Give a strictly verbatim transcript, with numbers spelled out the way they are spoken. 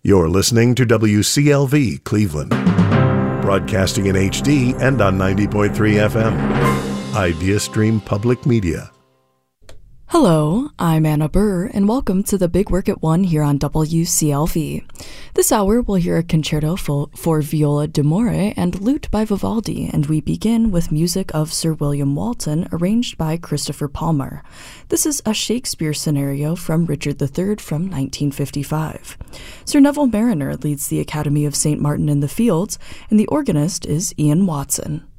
You're listening to W C L V Cleveland, broadcasting in H D and on ninety point three F M. IdeaStream Public Media. Hello, I'm Anna Burr, and welcome to the Big Work at One here on W C L V. This hour, we'll hear a concerto for, for viola d'amore and lute by Vivaldi, and we begin with music of Sir William Walton, arranged by Christopher Palmer. This is a Shakespeare scenario from Richard the Third from nineteen fifty-five. Sir Neville Marriner leads the Academy of Saint Martin in the Fields, and the organist is Ian Watson.